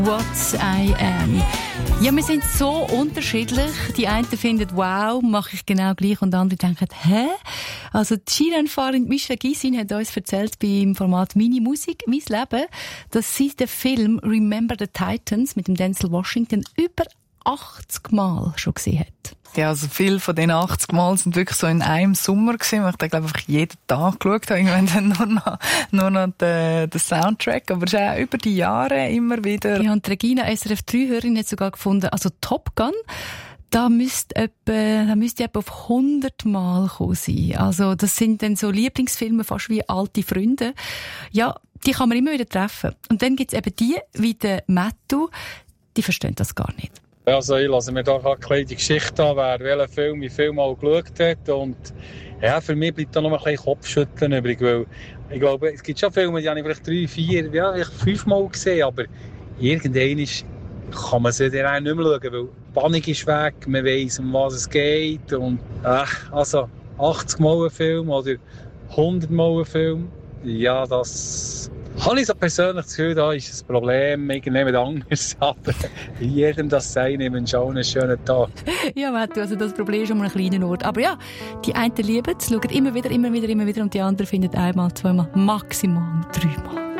What I Am. Ja, wir sind so unterschiedlich. Die einen finden, wow, mache ich genau gleich, und andere denken, hä? Also die Skirennfahrerin Michelle Gysin hat uns erzählt beim Format Mini Musik, mein Leben, dass sie den Film Remember the Titans mit dem Denzel Washington über 80 Mal schon gesehen hat. Ja, also viele von den 80 Mal sind wirklich so in einem Sommer gewesen, weil ich da, glaube ich, jeden Tag geschaut habe. Irgendwann dann nur noch den Soundtrack. Aber es ist auch über die Jahre immer wieder. Ja, und Regina, SRF 3-Hörerin, hat sogar gefunden, also Top Gun, da müsste etwa auf 100 Mal kommen sein. Also, das sind dann so Lieblingsfilme, fast wie alte Freunde. Ja, die kann man immer wieder treffen. Und dann gibt's eben die, wie der Matthew, die verstehen das gar nicht. Also ich lasse mir da eine kleine Geschichte an, wer welchen Film ich viel mal geschaut hat. Und ja, für mich bleibt da noch ein bisschen Kopfschütteln übrig, weil ich glaube, es gibt schon Filme, die habe ich vielleicht 3, 4, ja, vielleicht 5 Mal gesehen, aber irgendwann kann man sie dann auch nicht mehr schauen, weil die Panik ist weg, man weiss, um was es geht. Und also 80 Mal ein Film oder 100 Mal ein Film, ja, das habe ich so persönlich das Gefühl, da ist das Problem irgendjemand anderes. Aber jedem das sein, ich wünsche auch einen schönen Tag. Ja, Matthew, also das Problem ist um einen kleinen Ort. Aber ja, die einen lieben es, schauen immer wieder und die anderen finden einmal, zweimal, maximal 3 Mal.